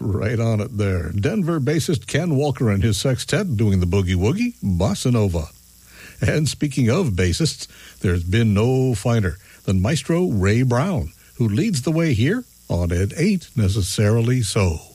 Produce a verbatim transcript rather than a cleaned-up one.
Right on it there. Denver bassist Ken Walker and his sextet doing the boogie woogie, Bossa Nova. And speaking of bassists, there's been no finer than Maestro Ray Brown, who leads the way here on It Ain't Necessarily So.